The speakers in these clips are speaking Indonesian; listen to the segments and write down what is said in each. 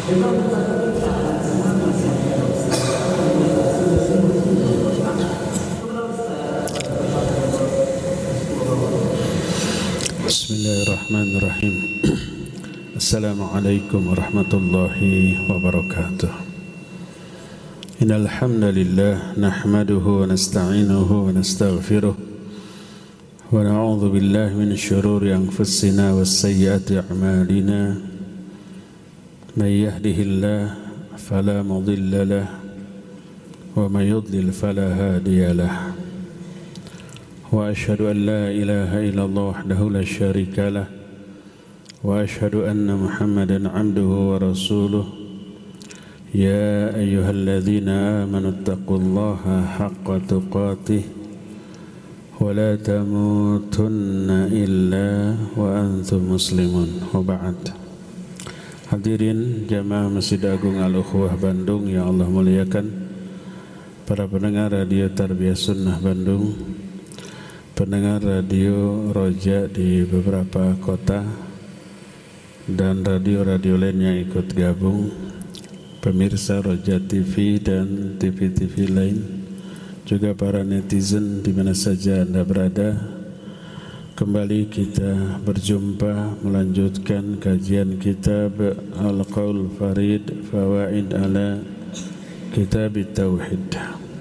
Bismillahirrahmanirrahim. Assalamualaikum warahmatullahi wabarakatuh. Innal hamdalillah nahmaduhu wa nasta'inuhu wa nastaghfiruh wa na'udzu billahi min shururi anfusina was sayyiati a'malina. May yahdihillahu fala mudilla lahu wa may yudlil fala hadiya lahu. وأشهد أن لا إله إلا الله وحده لا شريك له وأشهد أن محمدا عبده ورسوله يا أيها الذين آمنوا اتقوا الله حق تقاته ولا تموتن إلا وأنتم مسلمون وبعد. Hadirin jamaah Masjid Agung Al-Ukhuwah Bandung yang Allah muliakan, para pendengar radio Tarbiyah Sunnah Bandung, pendengar radio Roja di beberapa kota dan radio-radio lain yang ikut gabung, pemirsa Roja TV dan TV-TV lain, juga para netizen di mana saja Anda berada. Kembali kita berjumpa melanjutkan kajian kitab Al-Qaul Farid Fawaid ala Kitab Tauhid.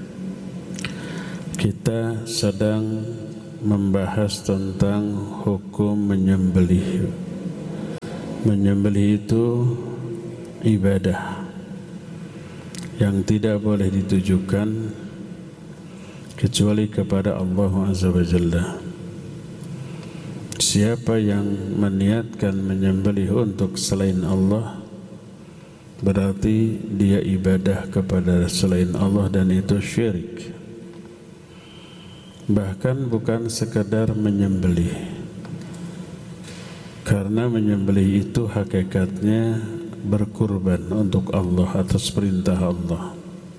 Kita sedang membahas tentang hukum menyembelih. Menyembelih itu ibadah yang tidak boleh ditujukan kecuali kepada Allah Azza wa Jalla. Siapa yang meniatkan menyembelih untuk selain Allah, berarti dia ibadah kepada selain Allah dan itu syirik. Bahkan bukan sekadar menyembelih, karena menyembelih itu hakikatnya berkurban untuk Allah atas perintah Allah.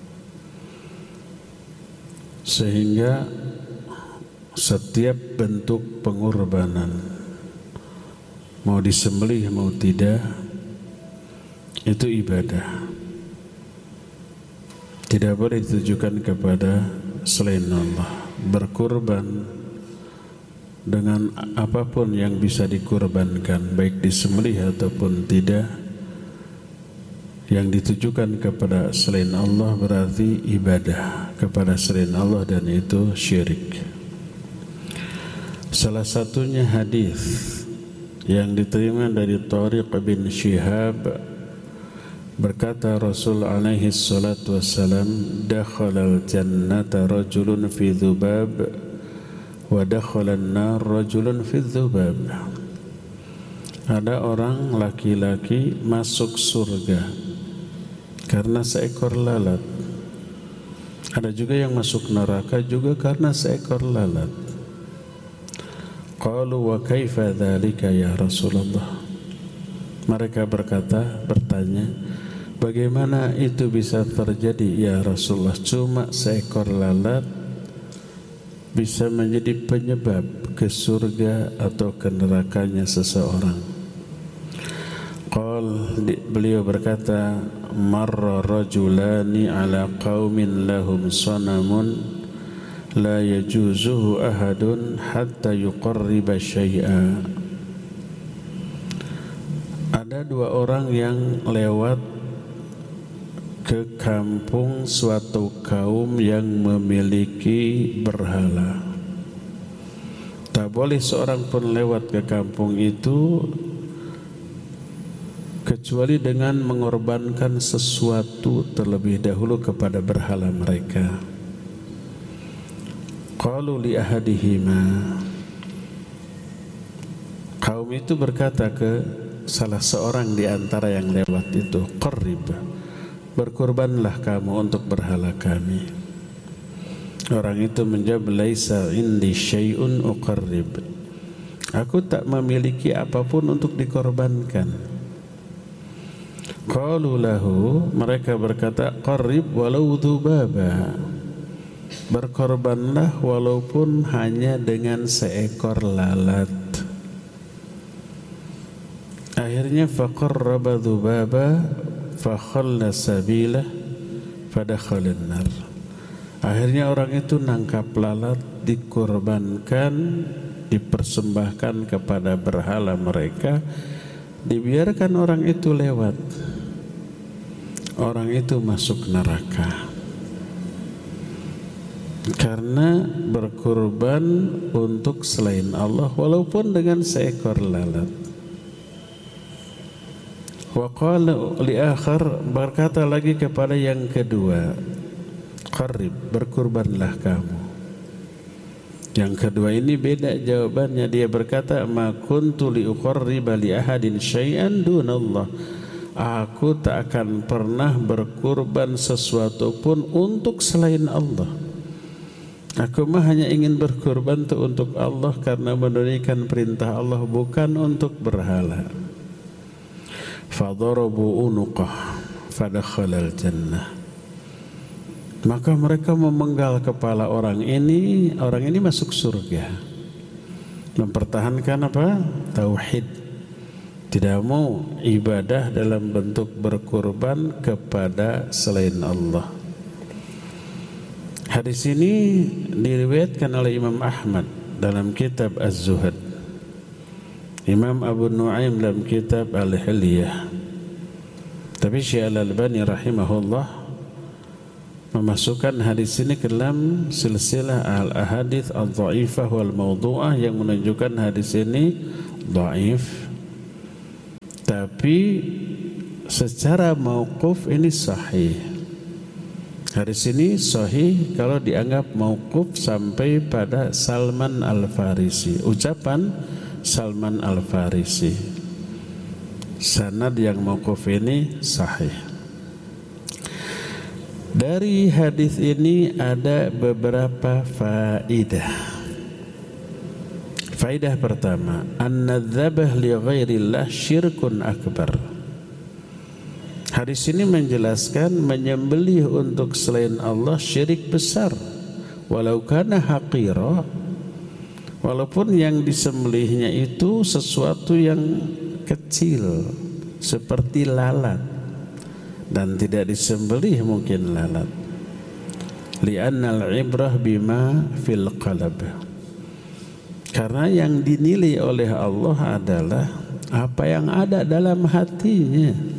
Sehingga setiap bentuk pengorbanan, mau disembelih mau tidak, itu ibadah. Tidak boleh ditujukan kepada selain Allah. Berkurban dengan apapun yang bisa dikurbankan, baik disembelih ataupun tidak, yang ditujukan kepada selain Allah berarti ibadah kepada selain Allah dan itu syirik. Salah satunya hadis yang diterima dari Tariq bin Shihab, berkata Rasul alaihi salatu wassalam, dakhalal jannata rajulun fi dhubab wa dakhalan nar rajulun fi dhubab. Ada orang laki-laki masuk surga karena seekor lalat. Ada juga yang masuk neraka juga karena seekor lalat. Qalu wa kaifa dzalika ya Rasulullah. Mereka bertanya, bagaimana itu bisa terjadi ya Rasulullah? Cuma seekor lalat bisa menjadi penyebab ke surga atau ke nerakanya seseorang. Beliau berkata, marra rajulani ala qaumin lahum sanamun la yajuzuhu ahadun hatta yuqarriba syai'a. Ada dua orang yang lewat ke kampung suatu kaum yang memiliki berhala. Tak boleh seorang pun lewat ke kampung itu kecuali dengan mengorbankan sesuatu terlebih dahulu kepada berhala mereka. Qalu li ahadihima. Kaum itu berkata ke salah seorang di antara yang lewat itu, qarrib, berkorbanlah kamu untuk berhala kami. Orang itu menjawab, laisa indi syai'un uqarrib. Aku tak memiliki apapun untuk dikorbankan. Qalu lahu, mereka berkata, qarrib walau dhubaba. Berkorbanlah walaupun hanya dengan seekor lalat. Akhirnya faqarraba dhubaba fakhalla sabilah fadakhalan nar. Akhirnya orang itu nangkap lalat, dikorbankan, dipersembahkan kepada berhala mereka, dibiarkan orang itu lewat. Orang itu masuk neraka karena berkorban untuk selain Allah walaupun dengan seekor lalat. Wa qala li akhar, berkata lagi kepada yang kedua, qarib, berkurbanlah kamu. Yang kedua ini beda jawabannya, dia berkata ma kuntu li uqarriba li ahadin syai'an dunallah. Aku tak akan pernah berkurban sesuatu pun untuk selain Allah. Aku mah hanya ingin berkurban itu untuk Allah karena menunaikan perintah Allah, bukan untuk berhala. Fadarabu unuqah fadakhalal jannah. Maka mereka memenggal kepala orang ini masuk surga. Mempertahankan apa? Tauhid. Tidak mau ibadah dalam bentuk berkurban kepada selain Allah. Hadis ini diriwayatkan oleh Imam Ahmad dalam kitab Az-Zuhad, Imam Abu Nu'aim dalam kitab Al-Hilyah. Tapi Syekh Al-Albani rahimahullah memasukkan hadis ini ke dalam silsilah al-ahadits al-dha'ifah wal mawdu'ah, yang menunjukkan hadis ini dhaif. Tapi secara mauquf ini sahih. Hadis ini sahih kalau dianggap mauquf sampai pada Salman Al-Farisi, ucapan Salman Al-Farisi. Sanad yang mauquf ini sahih. Dari hadis ini ada beberapa faidah. Faidah pertama, an-nadzabah li ghairillah syirkun akbar. Hadis ini menjelaskan menyembelih untuk selain Allah syirik besar, walau kana haqira, walaupun yang disembelihnya itu sesuatu yang kecil seperti lalat, dan tidak disembelih mungkin lalat. Li'annal ibrah bima fil qalb. Karena yang dinilai oleh Allah adalah apa yang ada dalam hatinya.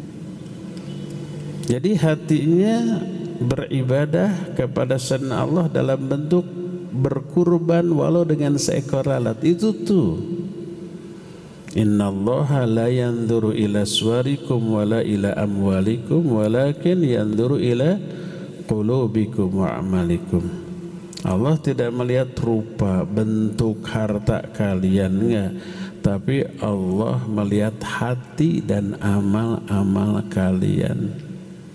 Jadi hatinya beribadah kepada selain Allah dalam bentuk berkurban walau dengan seekor lalat. Itu tuh, innallaha la yanzuru ila suwarikum wala ila amwalikum walakin yanzuru ila qulubikum wa amalikum. Allah tidak melihat rupa, bentuk, harta kalian, enggak, tapi Allah melihat hati dan amal-amal kalian.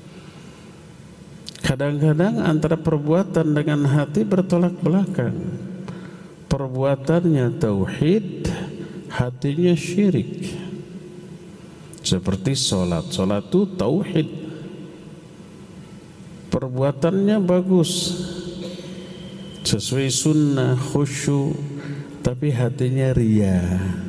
Kadang-kadang antara perbuatan dengan hati bertolak belakang. Perbuatannya tauhid, hatinya syirik. Seperti sholat itu tauhid, perbuatannya bagus, sesuai sunnah, khusyuk, tapi hatinya riya.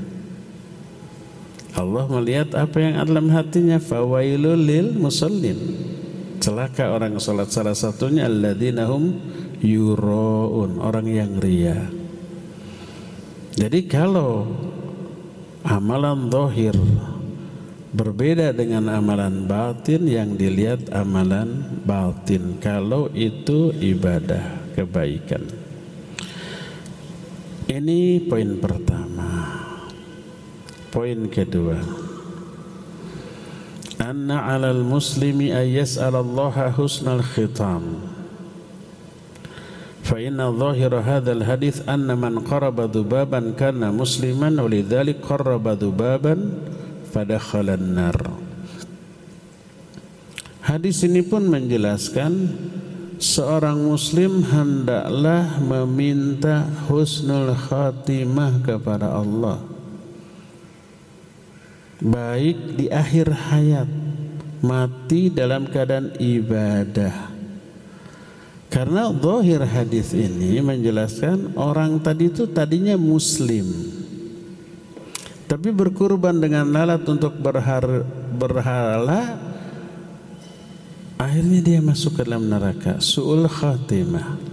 Allah melihat apa yang ada dalam hatinya. Fawailul lil musallin, celaka orang salat. Salah satunya alladzina hum yuraun, orang yang riya. Jadi kalau amalan zahir berbeda dengan amalan batin, yang dilihat amalan batin kalau itu ibadah kebaikan. Ini poin pertama. Poin kedua, anna 'alal muslimi ay yas'alallaha husnal khitam. Fa inna dhahira hadzal hadits anna man qaraba dhubaban kana musliman wa lidzalik qarraba dhubaban fadakhala an-nar. Hadis ini pun menjelaskan seorang muslim hendaklah meminta husnul khatimah kepada Allah, baik di akhir hayat, mati dalam keadaan ibadah. Karena zahir hadis ini menjelaskan orang tadi itu tadinya muslim, tapi berkurban dengan lalat untuk berhala, akhirnya dia masuk ke dalam neraka, su'ul khatimah.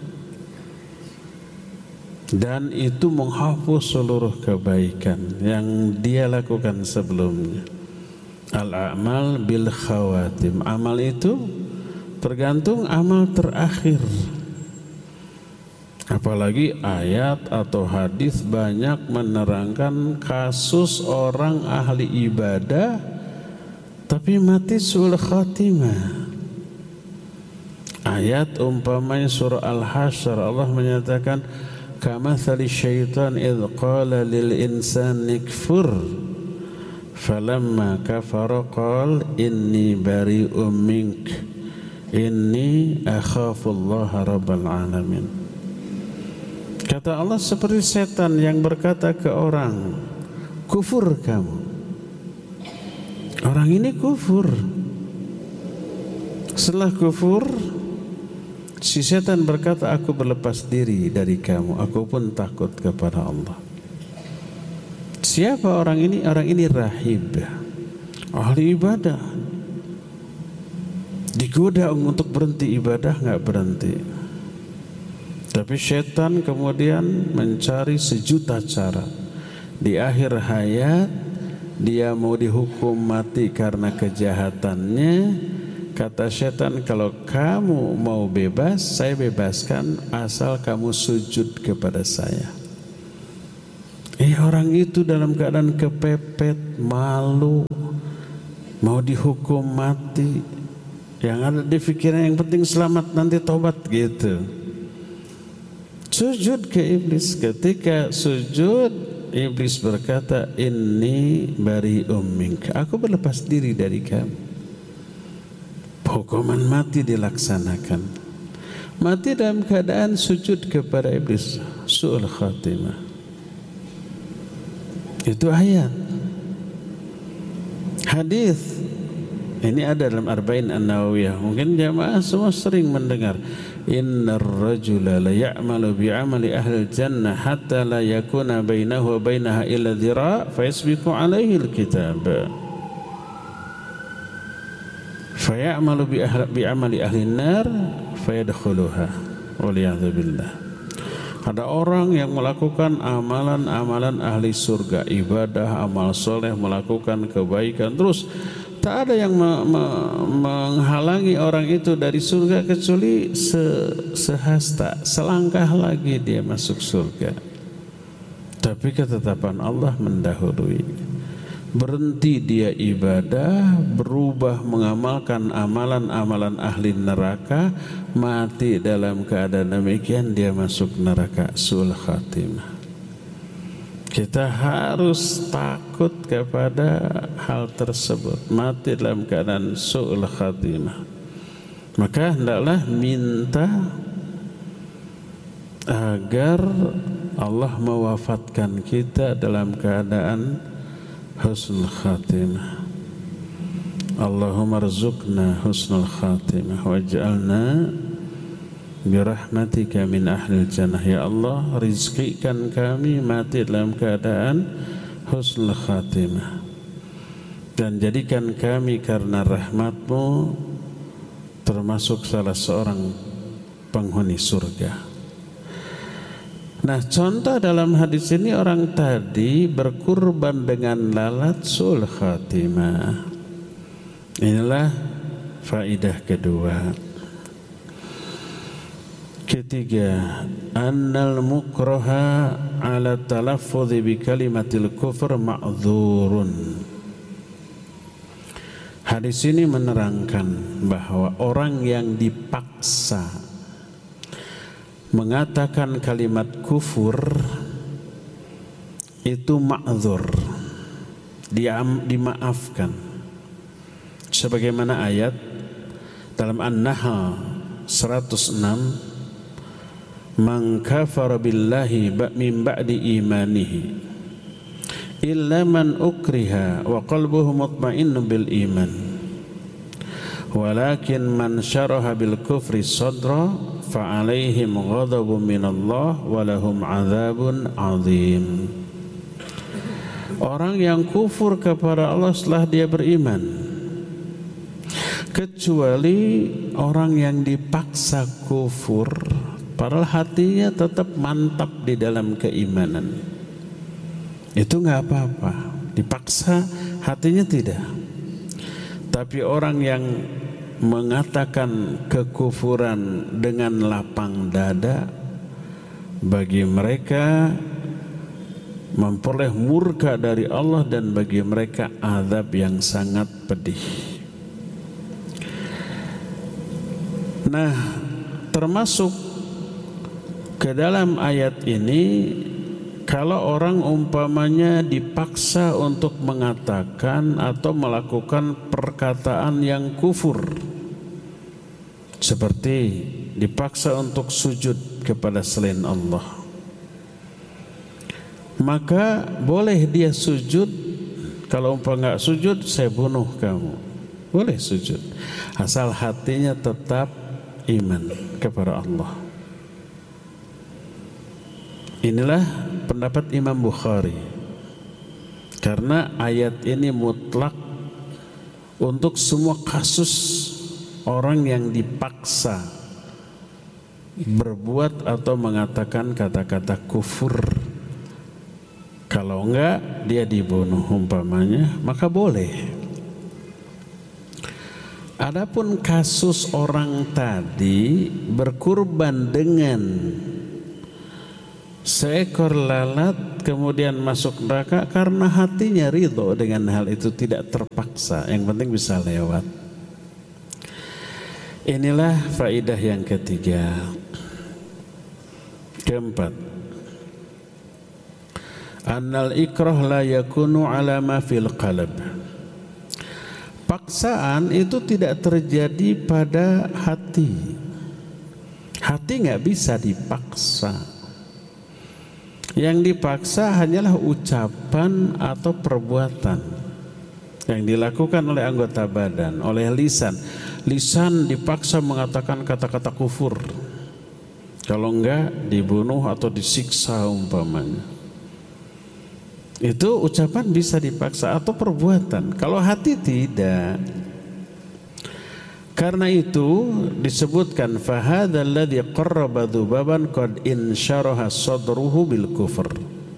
Dan itu menghapus seluruh kebaikan yang dia lakukan sebelumnya. Al-a'mal bil khawatim. Amal itu tergantung amal terakhir. Apalagi ayat atau hadis banyak menerangkan kasus orang ahli ibadah tapi mati su'ul khatimah. Ayat umpamanya surah Al-Hasyr, Allah menyatakan kamathali syaitan idh qala lil insani kfur falamma kafara qala inni bari'um mink inni akhafullaha rabbal alamin. Kata Allah seperti setan yang berkata ke orang, kufur kamu. Orang ini kufur. Setelah kufur, si setan berkata, aku berlepas diri dari kamu, aku pun takut kepada Allah. Siapa orang ini? Orang ini rahib, ahli ibadah. Digoda untuk berhenti ibadah, nggak berhenti. Tapi setan kemudian mencari sejuta cara. Di akhir hayat dia mau dihukum mati karena kejahatannya. Kata setan, kalau kamu mau bebas, saya bebaskan asal kamu sujud kepada saya. Orang itu dalam keadaan kepepet, malu, mau dihukum mati. Yang ada di pikiran yang penting selamat, nanti tobat gitu. Sujud ke iblis. Ketika sujud, iblis berkata, inni bari'um mink, aku berlepas diri dari kamu. Hukuman mati dilaksanakan. Mati dalam keadaan sujud kepada iblis, su'ul khatimah. Itu ayat. Hadis ini ada dalam Arba'in An-Nawawiyah. Mungkin jamaah semua sering mendengar, innar rajula la ya'malu bi'amali ahli jannah hatta la yakuna bainahu wa bainaha illa dhira' fa yasbiqu alaihi al-kitab fa ya'malu bi'amali ahli an-nar fa yadkhuluha waliyadzubillah. Ada orang yang melakukan amalan-amalan ahli surga, ibadah, amal soleh, melakukan kebaikan, terus tak ada yang menghalangi orang itu dari surga kecuali sehasta, selangkah lagi dia masuk surga. Tapi ketetapan Allah mendahului. Berhenti dia ibadah, berubah mengamalkan amalan-amalan ahli neraka, mati dalam keadaan demikian, dia masuk neraka, su'ul khatimah. Kita harus takut kepada hal tersebut, mati dalam keadaan su'ul khatimah. Maka hendaklah minta agar Allah mewafatkan kita dalam keadaan husnul khatimah. Allahumma rzuqna husnul khatimah waj'alna birahmatika min ahlil jannah. Ya Allah, rizkikan kami mati dalam keadaan husnul khatimah, dan jadikan kami karena rahmatmu termasuk salah seorang penghuni surga. Nah, contoh dalam hadis ini, orang tadi berkurban dengan lalat su'ul khatimah. Inilah faidah kedua. Ketiga, annal mukraha ala talaffudhi bi kalimatil kufr ma'dzurun. Hadis ini menerangkan bahwa orang yang dipaksa mengatakan kalimat kufur itu ma'dzur, dimaafkan. Sebagaimana ayat dalam An-Nahl 106, man kafara billahi min ba'di imanihi illa man ukriha wa qalbuhu mutma'innun bil iman walakin man syaraha bil kufri sadra fa alaihim ghadabun minallah wa lahum adzabun azim. Orang yang kufur kepada Allah setelah dia beriman, kecuali orang yang dipaksa kufur padahal hatinya tetap mantap di dalam keimanan. Itu nggak apa-apa, dipaksa hatinya tidak. Tapi orang yang mengatakan kekufuran dengan lapang dada, bagi mereka memperoleh murka dari Allah dan bagi mereka azab yang sangat pedih. Nah, termasuk ke dalam ayat ini, kalau orang umpamanya dipaksa untuk mengatakan atau melakukan perkataan yang kufur, seperti dipaksa untuk sujud kepada selain Allah, maka boleh dia sujud. Kalau umpama nggak sujud, saya bunuh kamu. Boleh sujud, asal hatinya tetap iman kepada Allah. Inilah pendapat Imam Bukhari, karena ayat ini mutlak untuk semua kasus orang yang dipaksa berbuat atau mengatakan kata-kata kufur. Kalau enggak dia dibunuh umpamanya, maka boleh. Adapun kasus orang tadi berkurban dengan seekor lalat kemudian masuk neraka karena hatinya ridho dengan hal itu, tidak terpaksa, yang penting bisa lewat. Inilah faedah yang ketiga. Keempat, annal ikrah la yakunu ala ma fil qalb. Paksaan itu tidak terjadi pada hati. Hati nggak bisa dipaksa. Yang dipaksa hanyalah ucapan atau perbuatan yang dilakukan oleh anggota badan, oleh lisan. Lisan dipaksa mengatakan kata-kata kufur. Kalau enggak dibunuh atau disiksa umpamanya. Itu ucapan bisa dipaksa atau perbuatan. Kalau hati tidak. Karena itu disebutkan fahadzal ladzi qarraba dzubaban qad insyaraha sadruhu bil kufr.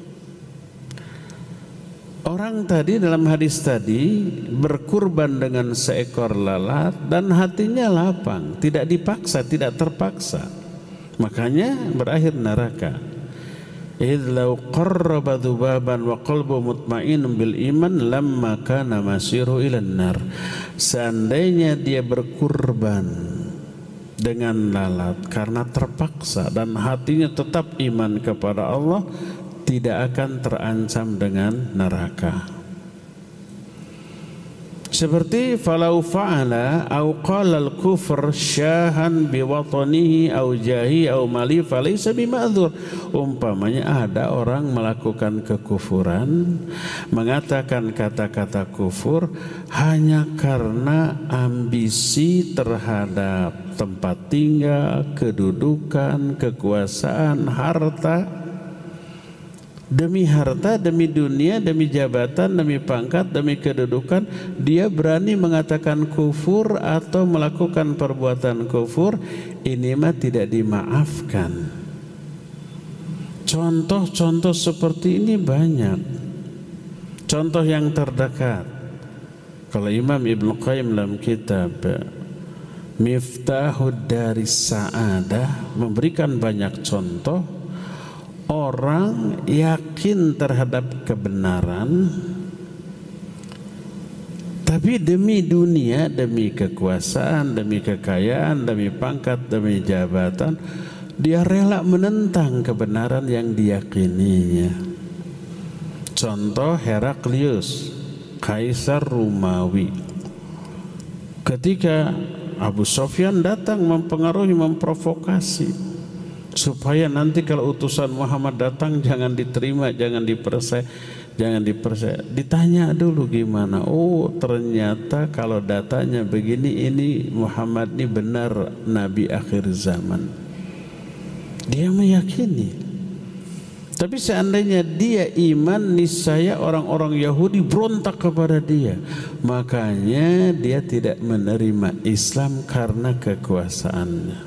Orang tadi dalam hadis tadi berkurban dengan seekor lalat dan hatinya lapang, tidak dipaksa, tidak terpaksa. Makanya berakhir neraka. Idz law qarraba dzubaban wa qalbu mutmainnun bil iman lamma kana masiru ilan nar. Seandainya dia berkurban dengan lalat karena terpaksa dan hatinya tetap iman kepada Allah, tidak akan terancam dengan neraka. Seperti falau fa'ala au qala al-kufr syahan biwatanihi au jahi au mali falaysa bima'dzur. Umpamanya ada orang melakukan kekufuran, mengatakan kata-kata kufur hanya karena ambisi terhadap tempat tinggal, kedudukan, kekuasaan, harta. Demi harta, demi dunia, demi jabatan, demi pangkat, demi kedudukan, dia berani mengatakan kufur atau melakukan perbuatan kufur. Ini mah tidak dimaafkan. Contoh-contoh seperti ini banyak. Contoh yang terdekat, kalau Imam Ibnu Qayyim dalam kitab Miftahud Daris Sa'adah memberikan banyak contoh. Orang yakin terhadap kebenaran, tapi demi dunia, demi kekuasaan, demi kekayaan, demi pangkat, demi jabatan, dia rela menentang kebenaran yang diyakininya. Contoh Heraklius, Kaisar Romawi. Ketika Abu Sufyan datang mempengaruhi, memprovokasi, supaya nanti kalau utusan Muhammad datang jangan diterima, jangan dipercaya. Ditanya dulu gimana? Oh, ternyata kalau datanya begini, ini Muhammad ini benar nabi akhir zaman. Dia meyakini. Tapi seandainya dia iman, niscaya orang-orang Yahudi berontak kepada dia. Makanya dia tidak menerima Islam karena kekuasaannya.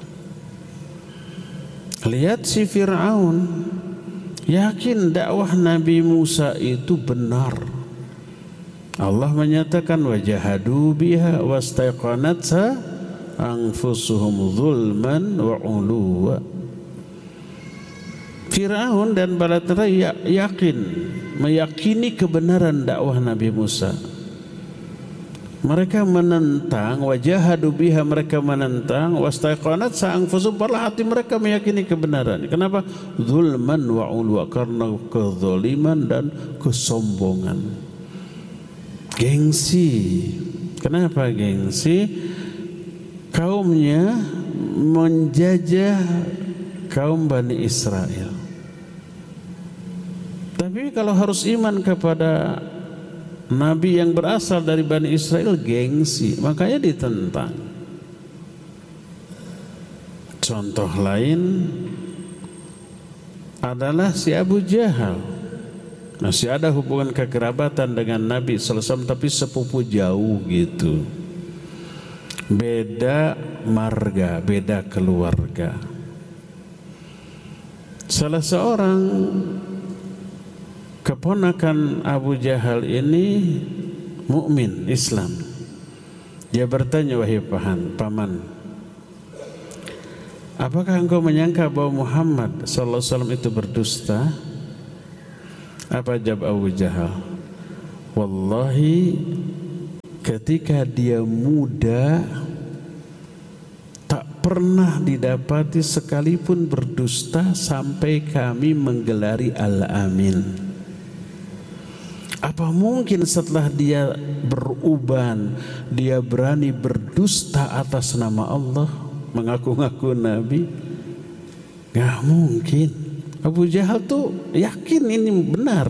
Lihat si Fir'aun, yakin dakwah Nabi Musa itu benar. Allah menyatakan wajahadu biha wastaiqanatha anfusuhum zulman wa uluwa. Fir'aun dan bala tentara meyakini kebenaran dakwah Nabi Musa. Mereka menentang, wajahadu biha, mereka menentang, wastaiqanat anfusuhum, perlahan hati mereka meyakini kebenaran. Kenapa? Zulman wa ulwa, karena kezaliman dan kesombongan. Gengsi. Kenapa gengsi? Kaumnya menjajah kaum Bani Israel. Tapi kalau harus iman kepada Nabi yang berasal dari Bani Israel, gengsi, makanya ditentang. Contoh lain adalah si Abu Jahal. Masih ada hubungan kekerabatan dengan Nabi SAW, tapi sepupu jauh gitu. Beda marga, beda keluarga. Salah seorang keponakan Abu Jahal ini mukmin Islam. Dia bertanya, wahai paman, apakah engkau menyangka bahwa Muhammad SAW itu berdusta? Apa jawab Abu Jahal? Wallahi, ketika dia muda tak pernah didapati sekalipun berdusta sampai kami menggelari Al-Amin. Apa mungkin setelah dia beruban, dia berani berdusta atas nama Allah, mengaku-ngaku Nabi? Gak mungkin. Abu Jahal tuh yakin ini benar.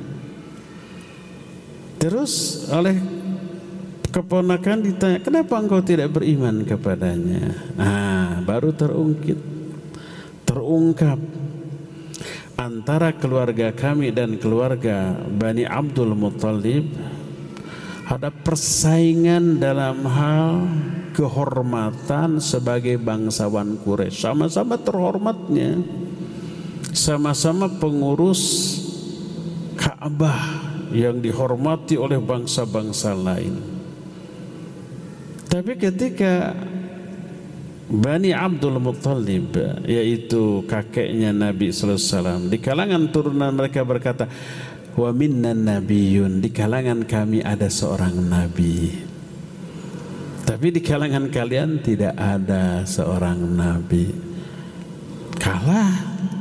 Terus oleh keponakan ditanya, kenapa engkau tidak beriman kepadanya? Baru terungkap antara keluarga kami dan keluarga Bani Abdul Muttalib ada persaingan dalam hal kehormatan sebagai bangsawan Quraisy. Sama-sama terhormatnya, sama-sama pengurus Ka'bah yang dihormati oleh bangsa-bangsa lain. Tapi ketika Bani Abdul Muttalib, yaitu kakeknya Nabi sallallahu alaihi wasallam, di kalangan turunan mereka berkata, wa minna nabiyyun, di kalangan kami ada seorang nabi, tapi di kalangan kalian tidak ada seorang nabi. Kalah.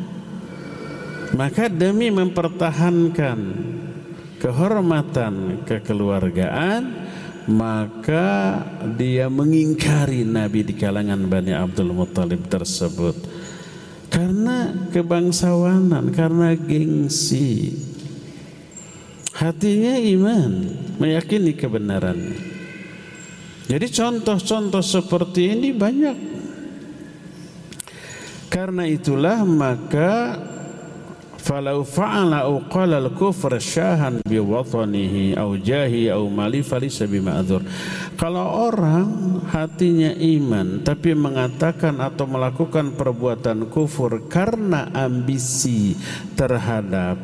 Maka demi mempertahankan kehormatan kekeluargaan, maka dia mengingkari Nabi di kalangan Bani Abdul Muttalib tersebut karena kebangsawanan, karena gengsi. Hatinya iman, meyakini kebenarannya. Jadi contoh-contoh seperti ini banyak. Karena itulah maka falau fa'ala au qala al-kufr syahan bi watanihi au jahi au mali falisa bima'dzur. Kalau orang hatinya iman tapi mengatakan atau melakukan perbuatan kufur karena ambisi terhadap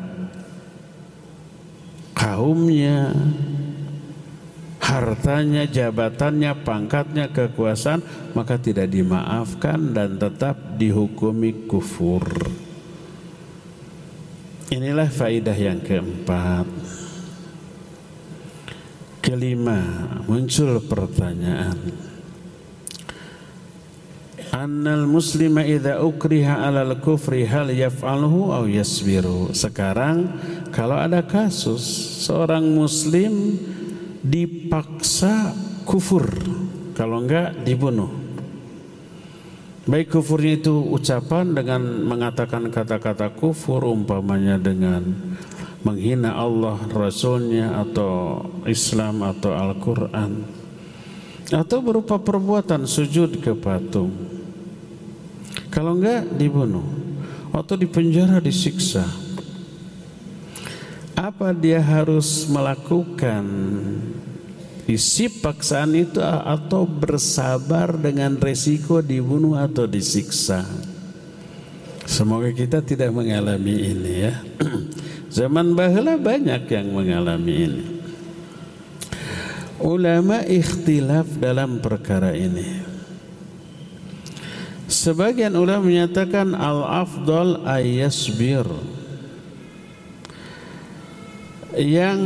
kaumnya, hartanya, jabatannya, pangkatnya, kekuasaan, maka tidak dimaafkan dan tetap dihukumi kufur. Inilah faidah yang keempat. Kelima, muncul pertanyaan. Annal muslima idza ukriha 'alal kufri hal yaf'aluhu aw yasbiru. Sekarang kalau ada kasus seorang muslim dipaksa kufur, kalau enggak dibunuh. Baik kufurnya itu ucapan dengan mengatakan kata-kata kufur, umpamanya dengan menghina Allah, Rasulnya, atau Islam, atau Al-Quran, atau berupa perbuatan sujud ke patung. Kalau enggak dibunuh atau dipenjara, disiksa. Apa dia harus melakukan isi paksaan itu atau bersabar dengan resiko dibunuh atau disiksa? Semoga kita tidak mengalami ini ya. Zaman baheula banyak yang mengalami ini. Ulama ikhtilaf dalam perkara ini. Sebagian ulama menyatakan al-afdal ayyasbir. Yang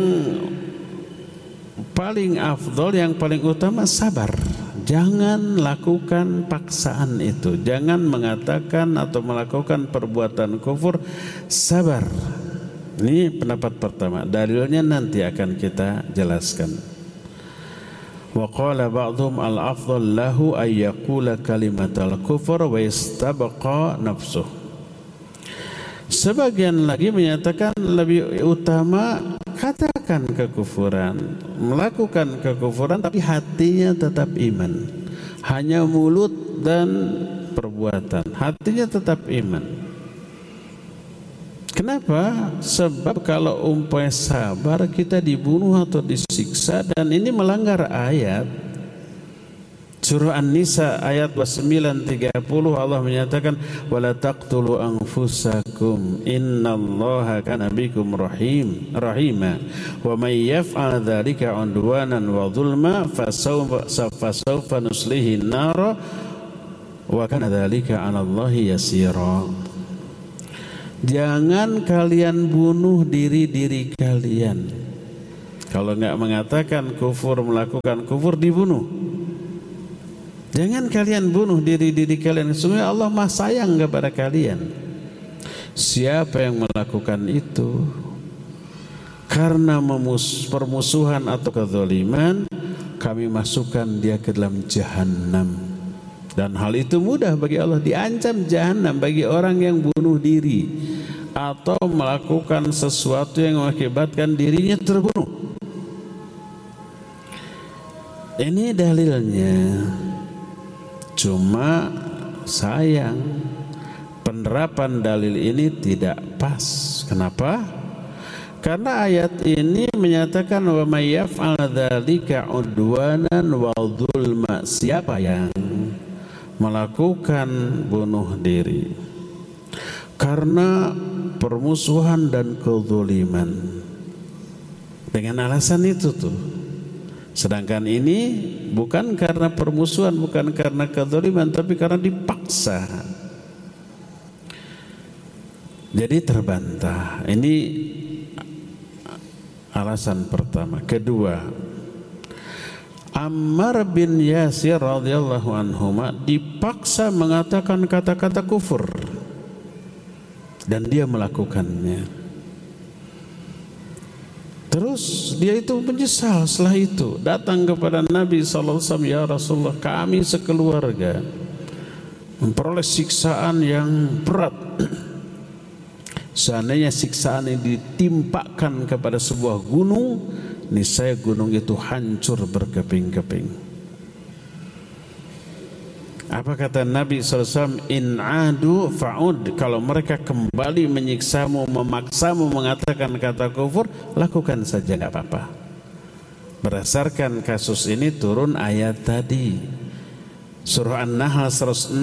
paling afdal, yang paling utama sabar. Jangan lakukan paksaan itu. Jangan mengatakan atau melakukan perbuatan kufur. Sabar. Ini pendapat pertama. Dalilnya nanti akan kita jelaskan. Wa qala ba'dhum al-afdal lahu ay yaqula kalimatal kufur wa yastabqa nafsuh. Sebagian lagi menyatakan lebih utama katakan kekufuran, melakukan kekufuran tapi hatinya tetap iman. Hanya mulut dan perbuatan, hatinya tetap iman. Kenapa? Sebab kalau umpamanya sabar kita dibunuh atau disiksa, dan ini melanggar ayat Surah An-Nisa ayat 29-30. Allah menyatakan wala taqtulu anfusakum innallaha kana bikum rahima wa may yaf'al dzalika 'udwanan wa dhulma fasawfa nuslihi an-nar wa kana dzalika 'ala Allahi yasira. Jangan kalian bunuh diri kalian. Kalau enggak mengatakan kufur, melakukan kufur, dibunuh. Jangan kalian bunuh diri kalian. Sesungguhnya Allah Maha sayang kepada kalian. Siapa yang melakukan itu karena permusuhan atau kezaliman, kami masukkan dia ke dalam jahanam. Dan hal itu mudah bagi Allah. Diancam jahanam bagi orang yang bunuh diri atau melakukan sesuatu yang mengakibatkan dirinya terbunuh. Ini dalilnya. Cuma sayang penerapan dalil ini tidak pas. Kenapa? Karena ayat ini menyatakan wa may yaf'al dzalika 'udwanan wa dzulma. Siapa yang melakukan bunuh diri karena permusuhan dan kezaliman dengan alasan itu tuh. Sedangkan ini bukan karena permusuhan, bukan karena kezaliman, tapi karena dipaksa. Jadi terbantah. Ini alasan pertama. Kedua, Ammar bin Yasir radhiyallahu anhuma dipaksa mengatakan kata-kata kufur dan dia melakukannya. Terus dia itu menyesal. Setelah itu datang kepada Nabi SAW, ya Rasulullah, kami sekeluarga memperoleh siksaan yang berat. Seandainya siksaan ini ditimpakan kepada sebuah gunung, niscaya gunung itu hancur berkeping-keping. Apa kata Nabi SAW? In adu fa'ud. Kalau mereka kembali menyiksamu, memaksamu mengatakan kata kufur, lakukan saja, enggak apa-apa. Berdasarkan kasus ini turun ayat tadi, Surah An-Nahl 106,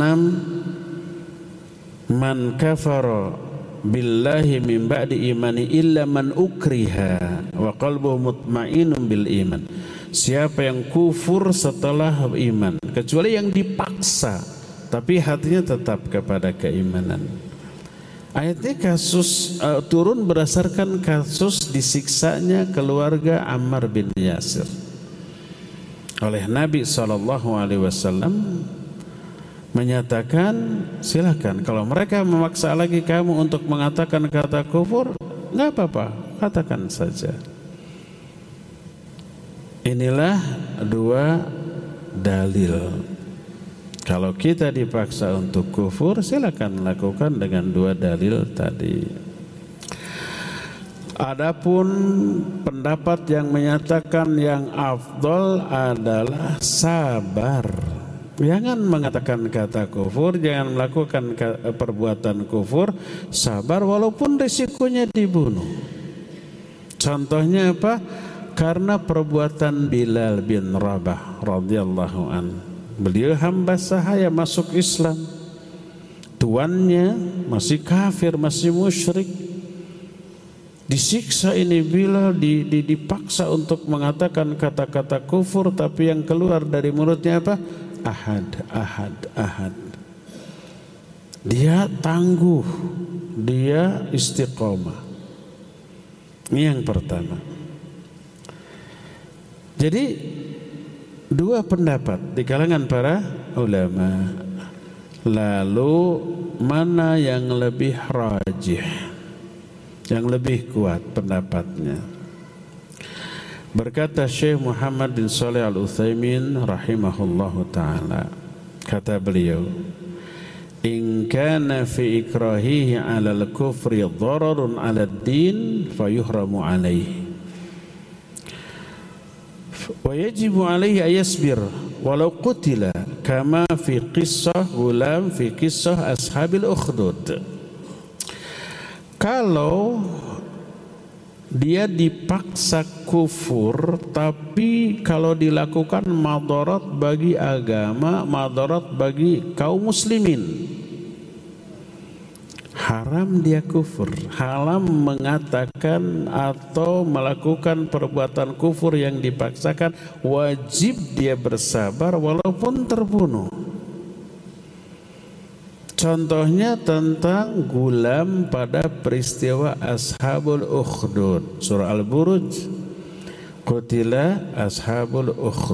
man kafara billahi min ba'di imani illa man ukriha wa qalbuhu mutmainun bil iman. Siapa yang kufur setelah iman, kecuali yang dipaksa tapi hatinya tetap kepada keimanan. Ayatnya kasus turun berdasarkan kasus disiksanya keluarga Ammar bin Yasir oleh Nabi SAW. Menyatakan silakan, kalau mereka memaksa lagi kamu untuk mengatakan kata kufur, nggak apa-apa, katakan saja. Inilah dua dalil. Kalau kita dipaksa untuk kufur, silakan lakukan dengan dua dalil tadi. Adapun pendapat yang menyatakan yang afdol adalah sabar. Jangan mengatakan kata kufur, jangan melakukan perbuatan kufur, sabar walaupun risikonya dibunuh. Contohnya apa? Karena perbuatan Bilal bin Rabah radhiyallahu an. Beliau hamba sahaya masuk Islam. Tuannya masih kafir, masih musyrik. Disiksa ini Bilal, dipaksa untuk mengatakan kata-kata kufur, tapi yang keluar dari mulutnya apa? Ahad, ahad, ahad. Dia tangguh, dia istiqomah. Ini yang pertama. Jadi dua pendapat di kalangan para ulama. Lalu mana yang lebih rajih, yang lebih kuat pendapatnya? Berkata Syekh Muhammad bin Shalih Al-Utsaimin rahimahullahu taala, kata beliau, in kana fi ikrahihi 'ala al-kufri dhararun 'ala ad-din fayuhramu 'alaihi wa yajibu 'alaihi ayasbir walau qutila kama fi qissah gulam fi qissah ashabil ukhdud. Kalau dia dipaksa kufur, tapi kalau dilakukan madarat bagi agama, madarat bagi kaum muslimin, haram dia kufur. Haram mengatakan atau melakukan perbuatan kufur yang dipaksakan. Wajib dia bersabar walaupun terbunuh. Contohnya tentang gulam pada peristiwa Ashabul Ukhdud, surah Al-Buruj, qutila Ashabul Ukhdud.